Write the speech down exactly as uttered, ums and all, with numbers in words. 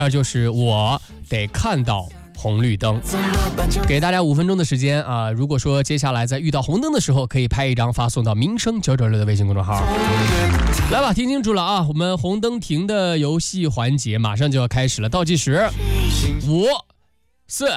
二就是我得看到红绿灯。给大家五分钟的时间啊！如果说接下来在遇到红灯的时候，可以拍一张发送到民生九九六的微信公众号。来吧，听清楚了啊！我们红灯停的游戏环节马上就要开始了，倒计时，五、四、